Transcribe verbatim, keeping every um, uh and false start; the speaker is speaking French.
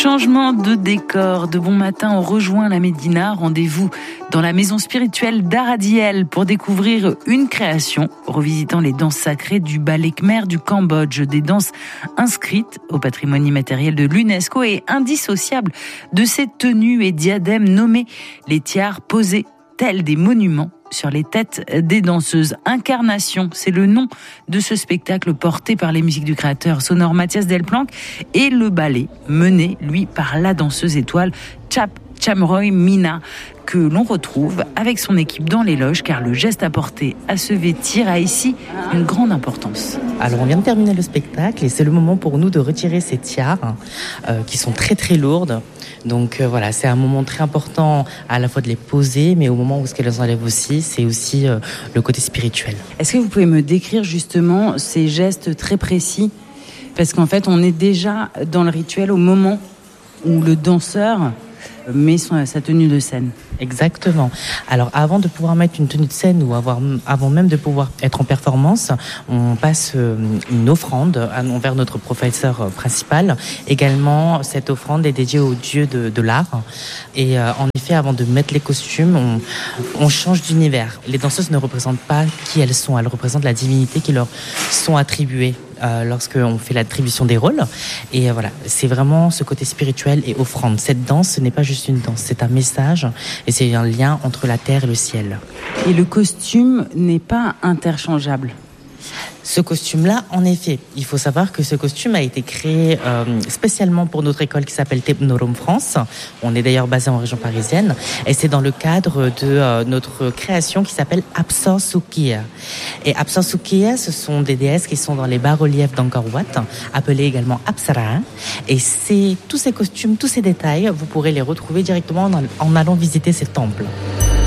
Changement de décor. De bon matin, on rejoint la Médina. Rendez-vous dans la maison spirituelle d'Aradiel pour découvrir une création revisitant les danses sacrées du ballet khmer du Cambodge. Des danses inscrites au patrimoine immatériel de l'UNESCO et indissociables de ces tenues et diadèmes nommés les tiares, posés tels des monuments sur les têtes des danseuses. Incarnation, c'est le nom de ce spectacle porté par les musiques du créateur sonore Mathias Delplanque et le ballet mené, lui, par la danseuse étoile Chap Chamroy Mina, que l'on retrouve avec son équipe dans les loges, car le geste apporté à se vêtir a ici une grande importance. Alors on vient de terminer le spectacle et c'est le moment pour nous de retirer ces tiares euh, qui sont très très lourdes. Donc euh, voilà, c'est un moment très important à la fois de les poser, mais au moment où ce qu'elles enlèvent aussi, c'est aussi euh, le côté spirituel. Est-ce que vous pouvez me décrire justement ces gestes très précis ? Parce qu'en fait, on est déjà dans le rituel au moment où le danseur met son, sa tenue de scène. Exactement. Alors avant de pouvoir mettre une tenue de scène ou avoir, avant même de pouvoir être en performance, on passe une offrande envers notre professeur principal. Également, cette offrande est dédiée au dieu de, de l'art. Et euh, en effet, avant de mettre les costumes, on, on change d'univers. Les danseuses ne représentent pas qui elles sont, elles représentent la divinité qui leur sont attribuées euh, lorsqu'on fait l'attribution des rôles. Et euh, voilà, c'est vraiment ce côté spirituel et offrande. Cette danse, ce n'est pas juste une danse, c'est un message. Et c'est un lien entre la terre et le ciel. Et le costume n'est pas interchangeable ? Ce costume-là, en effet, il faut savoir que ce costume a été créé euh, spécialement pour notre école qui s'appelle Tepnorum France. On est d'ailleurs basé en région parisienne. Et c'est dans le cadre de euh, notre création qui s'appelle Apsar Sukiya. Et Apsar Sukiya, ce sont des déesses qui sont dans les bas-reliefs d'Angkor Wat, appelées également Apsara. Et c'est, tous ces costumes, tous ces détails, vous pourrez les retrouver directement en, en allant visiter ces temples.